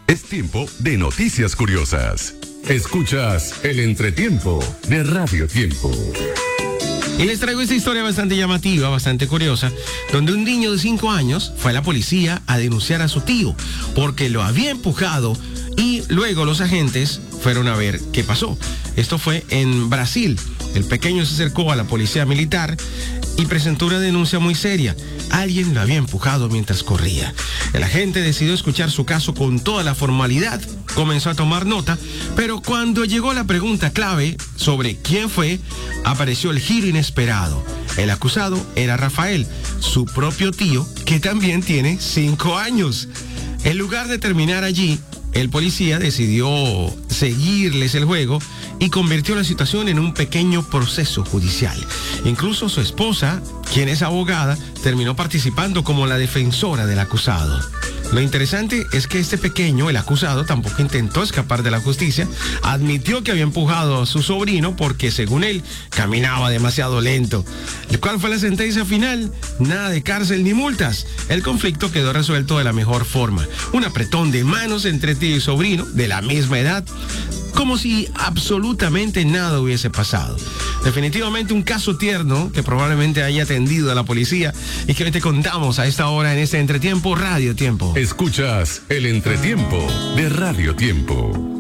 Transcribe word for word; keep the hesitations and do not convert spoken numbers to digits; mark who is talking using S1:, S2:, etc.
S1: Es tiempo de noticias curiosas. Escuchas el entretiempo de Radio Tiempo.
S2: Y les traigo esta historia bastante llamativa, bastante curiosa, donde un niño de cinco años fue a la policía a denunciar a su tío porque lo había empujado y luego los agentes fueron a ver qué pasó. Esto fue en Brasil. El pequeño se acercó a la policía militar y presentó una denuncia muy seria. Alguien lo había empujado mientras corría. El agente decidió escuchar su caso con toda la formalidad, comenzó a tomar nota, pero cuando llegó la pregunta clave sobre quién fue, apareció el giro inesperado. El acusado era Rafael, su propio tío, que también tiene cinco años. En lugar de terminar allí, el policía decidió seguirles el juego y convirtió la situación en un pequeño proceso judicial. Incluso su esposa, quien es abogada, terminó participando como la defensora del acusado. Lo interesante es que este pequeño, el acusado, tampoco intentó escapar de la justicia. Admitió que había empujado a su sobrino porque, según él, caminaba demasiado lento. ¿Cuál fue la sentencia final? Nada de cárcel ni multas. El conflicto quedó resuelto de la mejor forma. Un apretón de manos entre tío y sobrino, de la misma edad, como si absolutamente nada hubiese pasado. Definitivamente un caso tierno que probablemente haya atendido a la policía y que hoy te contamos a esta hora en este entretiempo Radio Tiempo.
S1: Escuchas el entretiempo de Radio Tiempo.